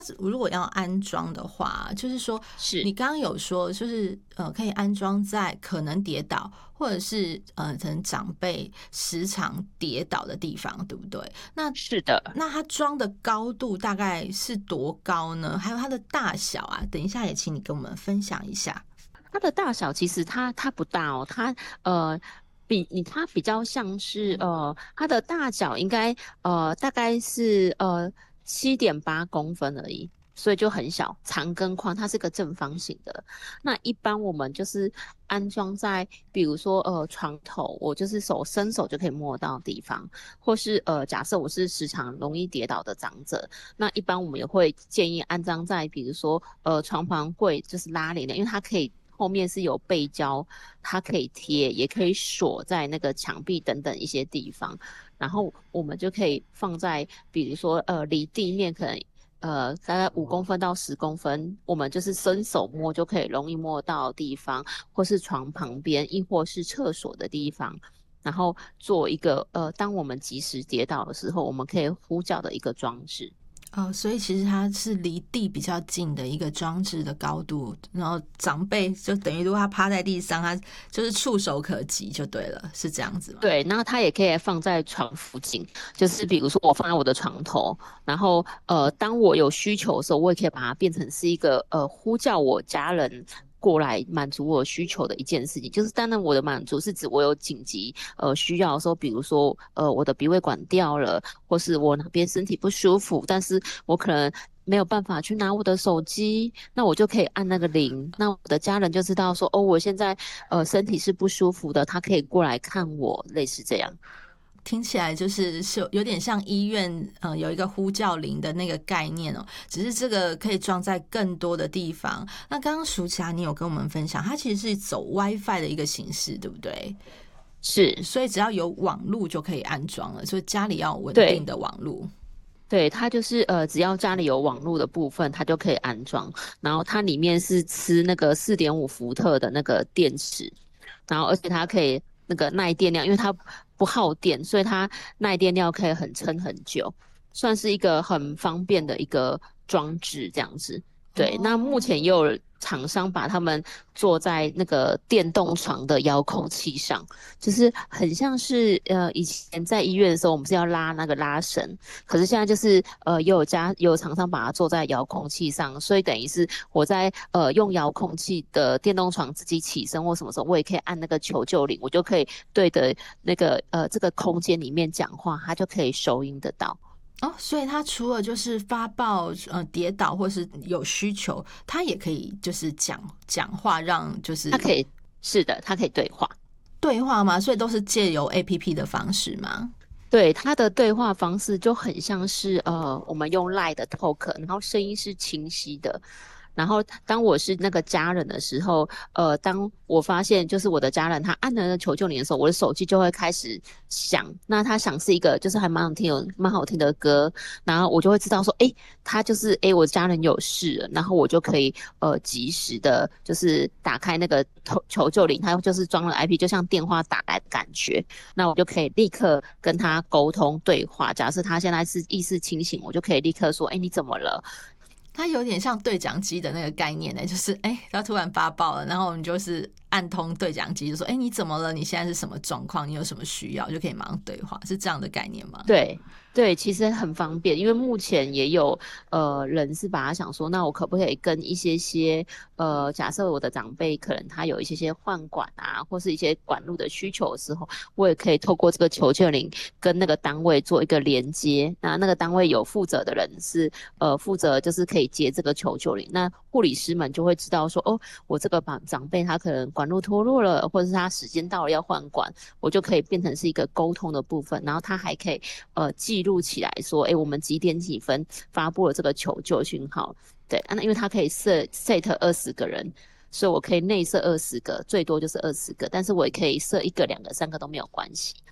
如果要安装的话，就是说， 是你刚刚有说，就是可以安装在可能跌倒，或者是可能长辈时常跌倒的地方，对不对？那是的。 那它装的高度大概是多高呢？还有它的大小啊，等一下也请你跟我们分享一下。 它的大小其实它不大哦，呃它比较像是它的大小应该大概是7.8公分而已，所以就很小，长跟宽它是个正方形的。那一般我们就是安装在比如说床头，我就是伸手就可以摸到的地方，或是假设我是时常容易跌倒的长者，那一般我们也会建议安装在比如说床旁柜，就是拉帘的，因为它可以后面是有背胶，它可以贴，也可以锁在那个墙壁等等一些地方。然后我们就可以放在比如说离地面可能大概5公分到10公分，我们就是伸手摸就可以容易摸到的地方，或是床旁边，亦或是厕所的地方。然后做一个当我们及时跌倒的时候，我们可以呼叫的一个装置。 哦，所以其实它是离地比较近的一个装置的高度，然后长辈就等于如果他趴在地上，他就是触手可及就对了，是这样子吗？ 对，然后它也可以放在床附近，就是比如说我放在我的床头，然后当我有需求的时候，我也可以把它变成是一个呼叫我家人过来满足我需求的一件事情。就是当然我的满足是指我有紧急需要的时候，比如说我的鼻胃管掉了，或是我哪边身体不舒服，但是我可能没有办法去拿我的手机，那我就可以按那个铃，那我的家人就知道说，哦，我现在身体是不舒服的，他可以过来看我，类似这样。 听起来是有点像医院有一个呼叫铃的那个概念哦，只是这个可以装在更多的地方。那刚刚舒淇你有跟我们分享，它其实是走 WiFi 的一个形式，对不对？ 是， 所以只要有网路就可以安装了，所以家里要有稳定对。 的网路。 对，它就是只要家里有网络的部分，它就可以安装。然后它里面是吃那个4.5伏特的那个电池，然后而且它可以那个耐电量，因为它不耗电，所以它耐电量可以很撑很久，算是一个很方便的一个装置这样子。对，那目哦， 前也有厂商把它们做在那个电动床的遥控器上，就是很像是以前在医院的时候，我们是要拉那个拉绳。可是现在就是也有厂商把它做在遥控器上，所以等于是我在用遥控器的电动床自己起身或什么时候，我也可以按那个求救铃，我就可以对着那个这个空间里面讲话，它就可以收音得到。 哦，所以他除了就是发报跌倒或是有需求，他也可以就是讲话，让就是它可以是的，它可以对话。 对话吗？所以都是借由 APP 的方式吗？ 对，它的对话方式就很像是我们用 Line 的 Talk，然后声音是清晰的。然后当我是那个家人的时候，当我发现就是我的家人他按了那求救铃的时候，我的手机就会开始响。那他响是一个就是还蛮好听的歌，然后我就会知道说，诶，他就是我家人有事了，然后我就可以及时的，就是打开那个求救铃，它就是装了 IP，就像电话打来的感觉。那我就可以立刻跟他沟通对话。假设他现在是意识清醒，我就可以立刻说：“哎，你怎么了？” 它有点像对讲机的那个概念呢，就是它突然发报了，然后我们就是按通对讲机，就说你怎么了？你现在是什么状况？你有什么需要？就可以马上对话，是这样的概念吗？ 对对，其实很方便，因为目前也有人是把他想说，那我可不可以跟一些假设我的长辈可能他有一些换管啊，或是一些管路的需求的时候，我也可以透过这个求救铃跟那个单位做一个连接。那个单位有负责的人是负责就是可以接这个求救铃，那护理师们就会知道说，哦，我这个长辈他可能管路脱落了，或者是他时间到了要换管，我就可以变成是一个沟通的部分，然后他还可以记录起来说，我们几点几分发布了这个求救讯号。对，那因为它可以set 20个人，所以我可以内设20个，最多就是20个，但是我也可以设1个、2个、3个都没有关系。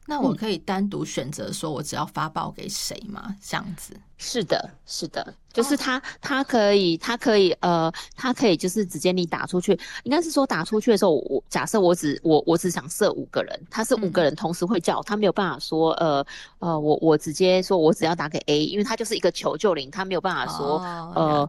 那我可以单独选择说我只要发报给谁吗？这样子？ 是的，是的，就是他可以，他可以就是直接你打出去，应该是说打出去的时候，假设我只想设5个人，他是5个人同时会叫，他没有办法说我直接说我只要打给 A，因为他就是一个求救铃，他没有办法说